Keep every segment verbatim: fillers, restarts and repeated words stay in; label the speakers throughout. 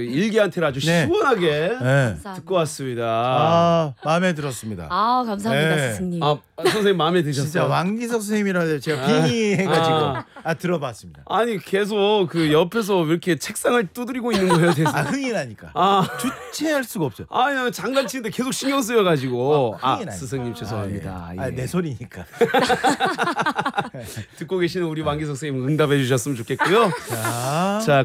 Speaker 1: 일기한테는 아주
Speaker 2: 네.
Speaker 1: 시원하게
Speaker 2: 네.
Speaker 1: 듣고 왔습니다.
Speaker 2: 아 마음에 들었습니다.
Speaker 3: 아 감사합니다
Speaker 2: 네.
Speaker 3: 스승님.
Speaker 1: 아, 선생님 마음에 드셨어요?
Speaker 2: 진짜 왕기석 선생님이라 제가 빙의해가지고
Speaker 1: 아.
Speaker 2: 아 들어봤습니다.
Speaker 1: 아니 계속 그 옆에서 왜 이렇게 책상을 두드리고 있는 거예요, 대신?
Speaker 2: 아 흥이 나니까
Speaker 1: 아,
Speaker 2: 주체할 수가 없어요.
Speaker 1: 아니 장난치는데 계속 신경 쓰여가지고
Speaker 2: 아,
Speaker 1: 아,
Speaker 2: 흥이 나니까.
Speaker 1: 스승님 죄송합니다.
Speaker 2: 아, 예.
Speaker 1: 예.
Speaker 2: 아, 내 소리니까.
Speaker 1: 듣고 계시는 우리 왕기석 선생님 응답해 주셨으면 좋겠고요.
Speaker 2: 자,
Speaker 1: 자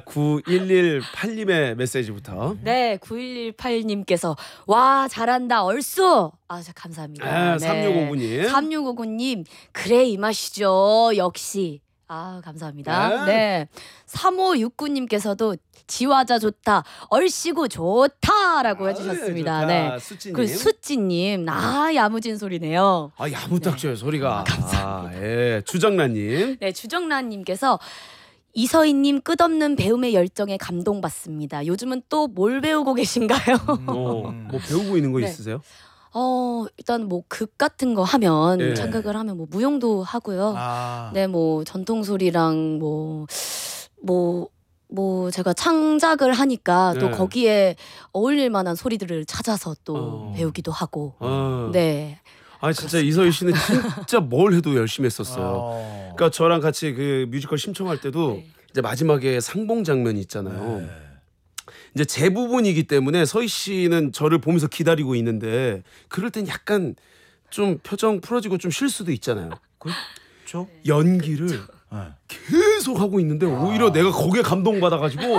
Speaker 1: 구일일팔님의 메시지부터.
Speaker 3: 네, 구일일팔님께서 와 잘한다 얼쑤. 아, 자, 감사합니다.
Speaker 1: 아, 삼육오구님.
Speaker 3: 삼육오구님 그래 이 맛이죠. 역시. 아, 감사합니다.
Speaker 1: 네.
Speaker 3: 네. 삼오육구님께서도 지화자 좋다. 얼씨구 좋다라고 해주셨습니다.
Speaker 1: 좋다.
Speaker 3: 네.
Speaker 1: 수찌님.
Speaker 3: 그 수찌님 아 야무진 소리네요.
Speaker 1: 아 야무딱져요 소리가. 감사합니다. 아, 예. 주정란님.
Speaker 3: 네, 주정란님께서 이서희님 끝없는 배움의 열정에 감동받습니다. 요즘은 또 뭘 배우고 계신가요?
Speaker 1: 어, 뭐 배우고 있는 거
Speaker 3: 네.
Speaker 1: 있으세요?
Speaker 3: 어 일단 뭐 극 같은 거 하면
Speaker 1: 예.
Speaker 3: 창극을 하면 뭐 무용도 하고요.
Speaker 2: 아,
Speaker 3: 네, 뭐 전통 소리랑 뭐 뭐 뭐 제가 창작을 하니까 또
Speaker 1: 네.
Speaker 3: 거기에 어울릴 만한 소리들을 찾아서 또
Speaker 1: 어.
Speaker 3: 배우기도 하고.
Speaker 1: 어.
Speaker 3: 네.
Speaker 1: 아 진짜 이서희 씨는 진짜 뭘 해도 열심히 했었어요.
Speaker 2: 어.
Speaker 1: 그러니까 저랑 같이 그 뮤지컬 심청할 때도
Speaker 3: 네.
Speaker 1: 이제 마지막에 상봉 장면이 있잖아요.
Speaker 2: 네.
Speaker 1: 이제 제 부분이기 때문에 서희 씨는 저를 보면서 기다리고 있는데 그럴 땐 약간 좀 표정 풀어지고 좀 쉴 수도 있잖아요.
Speaker 2: 그렇죠.
Speaker 1: 연기를
Speaker 2: 네.
Speaker 1: 계속 하고 있는데 오히려 내가 거기에 감동받아가지고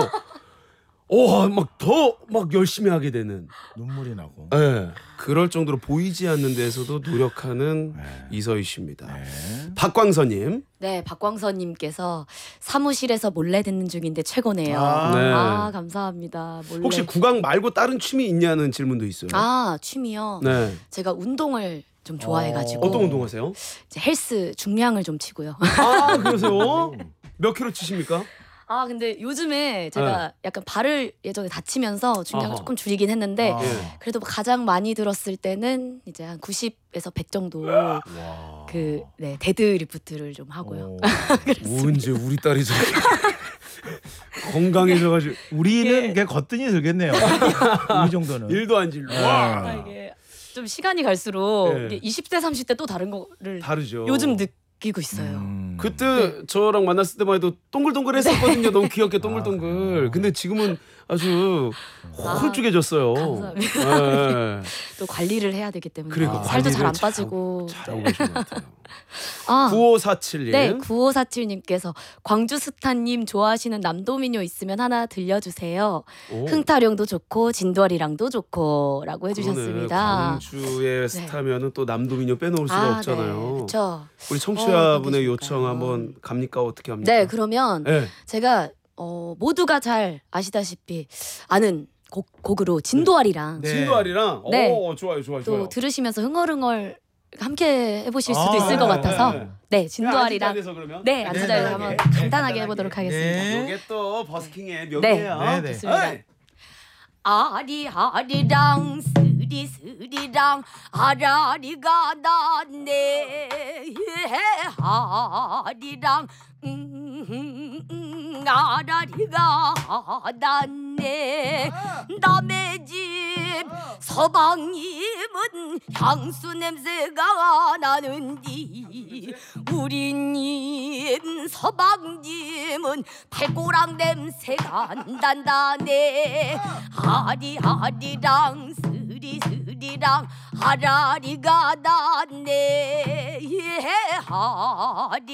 Speaker 1: 어막 더 막 열심히 하게 되는.
Speaker 2: 눈물이 나고.
Speaker 1: 예. 그럴 정도로 보이지 않는 데서도 노력하는 이서희 씨입니다.
Speaker 2: 네.
Speaker 1: 박광서님.
Speaker 3: 네, 박광선님께서 사무실에서 몰래 듣는 중인데 최고네요.
Speaker 2: 아,
Speaker 1: 네.
Speaker 3: 아, 감사합니다. 몰래.
Speaker 1: 혹시 국악 말고 다른 취미 있냐는 질문도 있어요.
Speaker 3: 아 취미요.
Speaker 1: 네.
Speaker 3: 제가 운동을 좀 좋아해가지고
Speaker 1: 어떤 운동하세요?
Speaker 3: 이제 헬스 중량을 좀 치고요.
Speaker 1: 아 그러세요? 몇 킬로 치십니까?
Speaker 3: 아 근데 요즘에 제가 약간 발을 예전에 다치면서 중량을
Speaker 1: 아하.
Speaker 3: 조금 줄이긴 했는데
Speaker 2: 아.
Speaker 1: 예.
Speaker 3: 그래도 가장 많이 들었을 때는 이제 한 구십에서 백 정도
Speaker 2: 와.
Speaker 3: 그 네, 데드리프트를 좀 하고요.
Speaker 2: 오.
Speaker 1: 언제 우리 딸이 저렇게 건강해져가지고
Speaker 2: 우리는 그냥 거뜬히 들겠네요. 이 정도는.
Speaker 1: 일도 안 질러.
Speaker 3: 아, 이게 좀 시간이 갈수록
Speaker 1: 예.
Speaker 3: 이게 이십 대 삼십 대 또 다른 거를
Speaker 1: 다르죠.
Speaker 3: 요즘 느끼고 있어요.
Speaker 2: 음.
Speaker 1: 그때 저랑 만났을 때만 해도 동글동글했었거든요. 너무 귀엽게 동글동글. 근데 지금은 아주 홀쭉해졌어요.
Speaker 3: 감사합니다.
Speaker 1: 네.
Speaker 3: 또 관리를 해야 되기 때문에
Speaker 1: 그리고
Speaker 3: 살도 잘 안
Speaker 1: 관리를
Speaker 3: 빠지고.
Speaker 1: 잘하고 계신 것 같아요.
Speaker 3: 아,
Speaker 1: 구오사칠님.
Speaker 3: 네, 구오사칠님께서 광주 스타님 좋아하시는 남도민요 있으면 하나 들려주세요.
Speaker 1: 오,
Speaker 3: 흥타령도 좋고 진도아리랑도 좋고라고
Speaker 1: 그러네.
Speaker 3: 해주셨습니다.
Speaker 1: 광주의 스타면은 또 남도민요 빼놓을 수가
Speaker 3: 아,
Speaker 1: 없잖아요.
Speaker 3: 네, 그렇죠.
Speaker 1: 우리 청취자분의
Speaker 3: 어, 어떤 게
Speaker 1: 요청
Speaker 3: 좋을까요?
Speaker 1: 한번 갑니까? 어떻게 합니까?
Speaker 3: 네, 그러면
Speaker 1: 네.
Speaker 3: 제가 어, 모두가 잘 아시다시피 아는 곡, 곡으로 진도아리랑
Speaker 2: 네.
Speaker 1: 진도아리랑
Speaker 3: 네.
Speaker 1: 오, 좋아요, 좋아요,
Speaker 3: 또
Speaker 1: 좋아요.
Speaker 3: 들으시면서 흥얼흥얼 함께 해보실 수도
Speaker 2: 아,
Speaker 3: 있을 것
Speaker 2: 네,
Speaker 3: 같아서
Speaker 1: 네.
Speaker 3: 네, 진도아리랑
Speaker 1: 안지자리에서 그러면
Speaker 3: 네, 앉아자리에서
Speaker 2: 네,
Speaker 3: 한번
Speaker 2: 네,
Speaker 3: 간단하게 해보도록
Speaker 2: 간단하게.
Speaker 3: 하겠습니다.
Speaker 2: 네.
Speaker 1: 요게 또 버스킹의
Speaker 3: 네,
Speaker 1: 묘기예요.
Speaker 2: 네, 네.
Speaker 3: 좋습니다.
Speaker 1: 어이.
Speaker 3: 아리아리랑 스리스리랑 아라리가 났네 아리랑 음, 음, 아라리가 났네 남의 집 서방님은 향수 냄새가 나는디 우리님 서방님은 팔꼬랑 냄새가 난다네 아리아리랑 스리스리랑 아라리가 났네 예, 아리